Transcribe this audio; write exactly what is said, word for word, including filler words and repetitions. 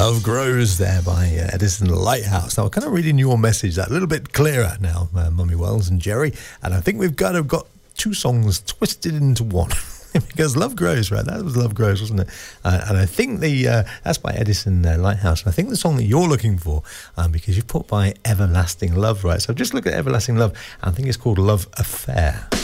Love Grows there by uh, Edison Lighthouse. Now, I'm kind of reading your message that a little bit clearer now, uh, Mummy Wells and Jerry, and I think we've kind of got two songs twisted into one. Because Love Grows, right? That was Love Grows, wasn't it? Uh, and I think the uh, that's by Edison uh, Lighthouse. And I think the song that you're looking for, um, because you put by Everlasting Love, right? So just look at Everlasting Love. I think it's called Love Affair.